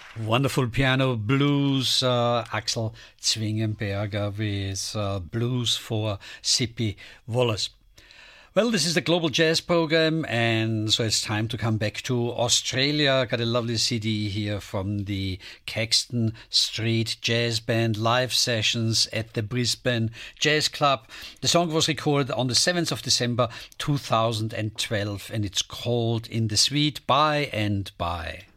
Wonderful piano blues, Axel Zwingenberger with blues for Sippy Wallace. Well, this is the Global Jazz Program, and so it's time to come back to Australia. Got a lovely CD here from the Caxton Street Jazz Band live sessions at the Brisbane Jazz Club. The song was recorded on the 7th of December 2012, and it's called In the Sweet By and By.